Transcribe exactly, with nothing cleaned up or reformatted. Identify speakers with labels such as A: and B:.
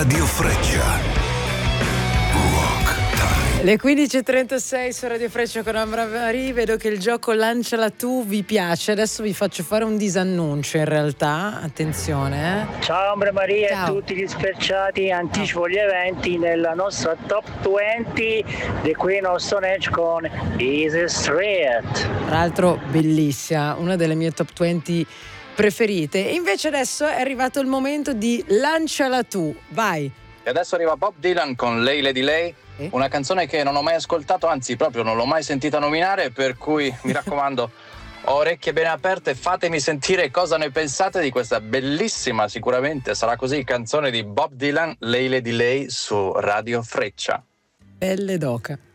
A: Radio Freccia.
B: Le quindici e trentasei su Radio Freccia con Ambra Marie. Vedo che il gioco Lanciala tu vi piace. Adesso vi faccio fare un disannuncio in realtà. Attenzione eh.
C: Ciao Ambra Marie
B: Ciao.
C: e tutti gli sperciati. Anticipo gli eventi nella nostra top venti The Queen of Stone Age con Easy Street.
B: Tra l'altro bellissima, una delle mie top venti preferite. E invece adesso è arrivato il momento di Lanciala tu. Vai.
D: E adesso arriva Bob Dylan con Lei Lady Lei,
B: Eh?
D: una canzone che non ho mai ascoltato, anzi proprio non l'ho mai sentita nominare, per cui mi raccomando, ho orecchie bene aperte, fatemi sentire cosa ne pensate di questa bellissima, sicuramente sarà così, canzone di Bob Dylan, Lei Lady Lei su Radio Freccia.
B: Pelle d'oca.